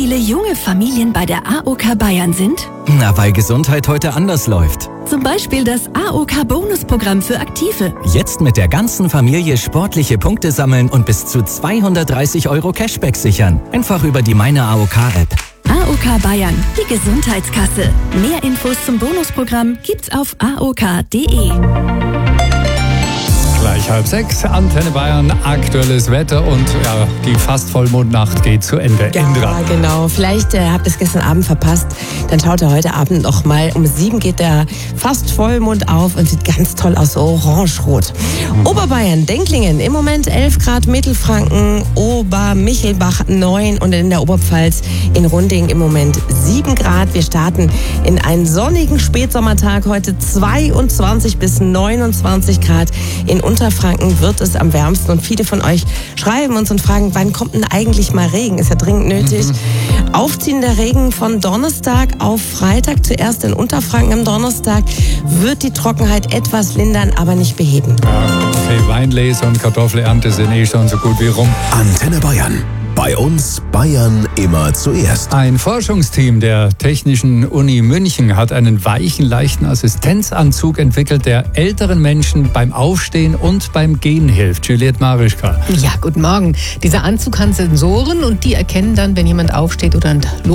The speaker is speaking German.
viele junge Familien bei der AOK Bayern sind? Na, weil Gesundheit heute anders läuft. Zum Beispiel das AOK-Bonusprogramm für Aktive. Jetzt mit der ganzen Familie sportliche Punkte sammeln und bis zu 230 € Cashback sichern. Einfach über die Meine AOK-App. AOK Bayern, die Gesundheitskasse. Mehr Infos zum Bonusprogramm gibt's auf aok.de. Gleich 5:30, Antenne Bayern, aktuelles Wetter und ja, die fast Vollmondnacht geht zu Ende. Ja, genau. Vielleicht habt ihr es gestern Abend verpasst. Dann schaut ihr heute Abend noch mal. Um 7 geht der fast Vollmond auf und sieht ganz toll aus, so orange-rot. Oberbayern, Denklingen, im Moment 11 Grad, Mittelfranken, Obermichelbach 9 und in der Oberpfalz in Runding im Moment 7 Grad. Wir starten in einen sonnigen Spätsommertag heute 22 bis 29 Grad. In Unterfranken wird es am wärmsten und viele von euch schreiben uns und fragen, wann kommt denn eigentlich mal Regen? Ist ja dringend nötig. Aufziehender Regen von Donnerstag auf Freitag. Zuerst in Unterfranken am Donnerstag wird die Trockenheit etwas lindern, aber nicht beheben. Ja, okay, Weinlese und Kartoffelernte sind schon so gut wie rum. Antenne Bayern. Bei uns Bayern immer zuerst. Ein Forschungsteam der Technischen Uni München hat einen weichen, leichten Assistenzanzug entwickelt, der älteren Menschen beim Aufstehen und beim Gehen hilft. Juliette Marischka. Ja, guten Morgen. Dieser Anzug hat Sensoren und die erkennen dann, wenn jemand aufsteht oder